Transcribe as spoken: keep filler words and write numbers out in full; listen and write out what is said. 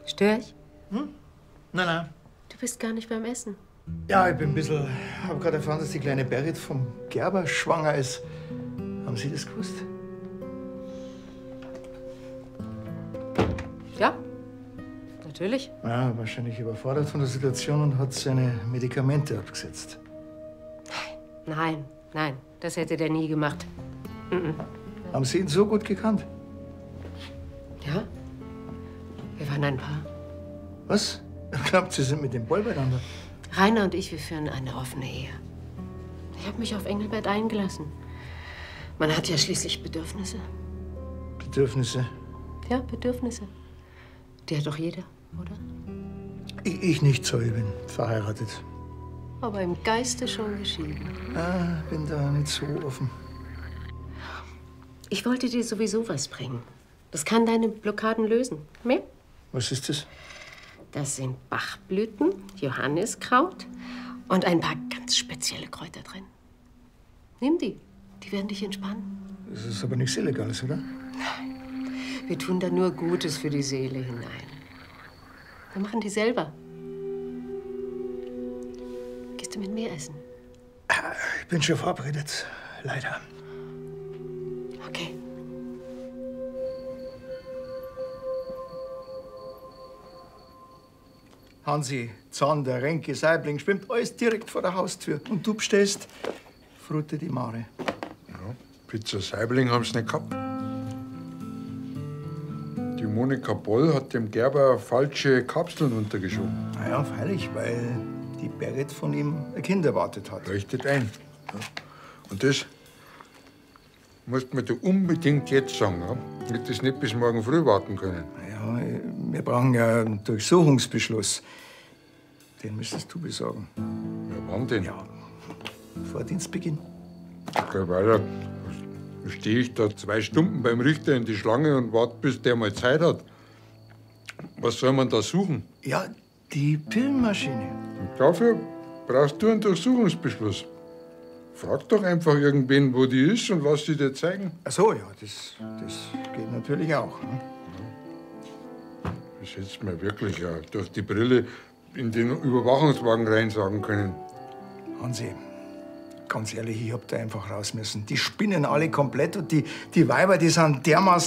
Stör ich? Hm? Nein, nein. Du bist gar nicht beim Essen. Ja, ich bin ein bisschen... Ich habe gerade erfahren, dass die kleine Berit vom Gerber schwanger ist. Haben Sie das gewusst? Ja, natürlich. Ja, wahrscheinlich überfordert von der Situation und hat seine Medikamente abgesetzt. Nein, nein, das hätte der nie gemacht. Mhm. Haben Sie ihn so gut gekannt? Ja, wir waren ein Paar. Was? Ich glaube, Sie sind mit dem Boy beieinander. Rainer und ich, wir führen eine offene Ehe. Ich habe mich auf Engelbert eingelassen. Man hat ja schließlich Bedürfnisse. Bedürfnisse? Ja, Bedürfnisse. Die hat doch jeder, oder? Ich, ich nicht so, ich bin verheiratet. Aber im Geiste schon geschieden. Ah, bin da nicht so offen. Ich wollte dir sowieso was bringen. Das kann deine Blockaden lösen. Mehr? Was ist das? Das sind Bachblüten, Johanniskraut und ein paar ganz spezielle Kräuter drin. Nimm die. Die werden dich entspannen. Das ist aber nichts Illegales, oder? Nein. Wir tun da nur Gutes für die Seele hinein. Wir machen die selber. Gehst du mit mir essen? Ich bin schon verabredet. Leider. Okay. Hansi, Zander, Renke, Saibling, schwimmt alles direkt vor der Haustür. Und du bestellst Frutte di Mare. Ja, Pizza Saibling haben sie nicht gehabt. Die Monika Boll hat dem Gerber falsche Kapseln untergeschoben. Na ja, freilich, weil die Berit von ihm ein Kind erwartet hat. Leuchtet ein. Ja. Und das musst mir du unbedingt jetzt sagen, ja? Damit das nicht bis morgen früh warten können. Ja, wir brauchen ja einen Durchsuchungsbeschluss. Den müsstest du besorgen. Ja, wann denn? Ja, vor Dienstbeginn. Okay, weiter. Da stehe ich da zwei Stunden beim Richter in die Schlange und warte, bis der mal Zeit hat. Was soll man da suchen? Ja, die Pillenmaschine. Und dafür brauchst du einen Durchsuchungsbeschluss. Frag doch einfach irgendwen, wo die ist und was sie dir zeigen. Ach so, ja, das, das geht natürlich auch. Ne? Das hättest du mir wirklich ja durch die Brille in den Überwachungswagen rein sagen können. Hansi, ganz ehrlich, ich hab da einfach raus müssen. Die spinnen alle komplett und die, die Weiber, die sind dermaßen